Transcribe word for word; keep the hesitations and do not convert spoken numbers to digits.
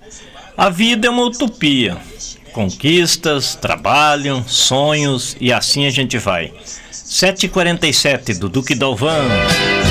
A vida é uma utopia. Conquistas, trabalho, sonhos e assim a gente vai. sete e quarenta e sete do Duque Dalvan.